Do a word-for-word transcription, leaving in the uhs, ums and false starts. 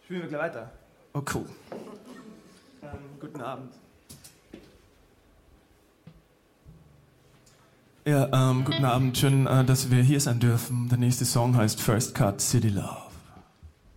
Spielen wir gleich weiter? Oh, cool. Ähm, guten Abend. Ja, ähm, guten Abend. Schön, äh, dass wir hier sein dürfen. Der nächste Song heißt First Cut City Love.